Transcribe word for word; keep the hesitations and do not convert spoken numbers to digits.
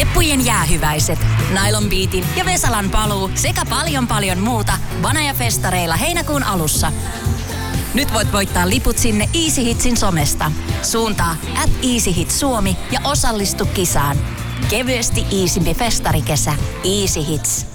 Peppujen jäähyväiset, Nylon Beatin ja Vesalan paluu sekä paljon paljon muuta Vaneja-festareilla heinäkuun alussa. Nyt voit voittaa liput sinne Easy Hitsin somesta. Suuntaa at Easy Hits Suomi ja osallistu kisaan. Kevyesti iisimpi festarikesä. Easy Hits.